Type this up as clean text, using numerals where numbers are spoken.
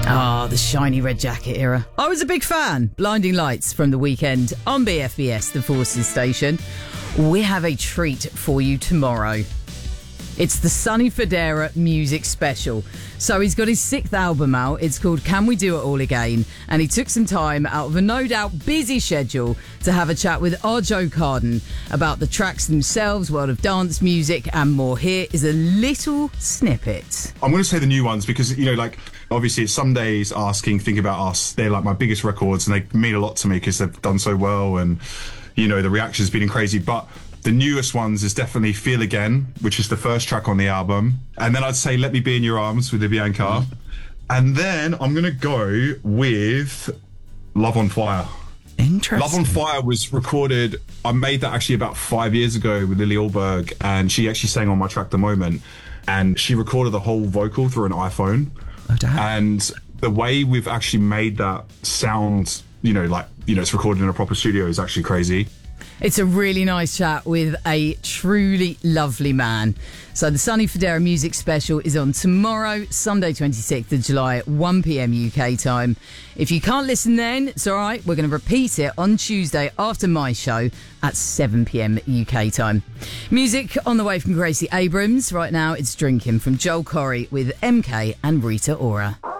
Ah, the shiny red jacket era. I was a big fan. Blinding Lights from The Weekend on BFBS, the Forces station. We have a treat for you tomorrow. It's the Sonny Fodera music special. So he's got his 6th album out. It's called Can We Do It All Again? And he took some time out of a no doubt busy schedule to have a chat with our Joe Carden about the tracks themselves, world of dance music and more. Here is a little snippet. I'm going to say the new ones because, you know, like, obviously it's Some Days, Asking, Think About Us. They're like my biggest records and they mean a lot to me because they've done so well and, you know, the reaction's been crazy. But the newest ones is definitely Feel Again, which is the first track on the album. And then I'd say Let Me Be in Your Arms with Bianca. And then I'm going to go with Love on Fire. Interesting. Love on Fire was recorded, I made that actually about 5 years ago with Lily Alberg, and she actually sang on my track The Moment. And she recorded the whole vocal through an iPhone. Oh, damn. And the way we've actually made that sound, you know, like, you know, it's recorded in a proper studio is actually crazy. It's a really nice chat with a truly lovely man. So the Sonny Fodera music special is on tomorrow, Sunday 26th of July at 1 p.m. UK time. If you can't listen then, it's all right. We're going to repeat it on Tuesday after my show at 7 p.m. UK time. Music on the way from Gracie Abrams. Right now it's Drinking from Joel Corry with MK and Rita Ora.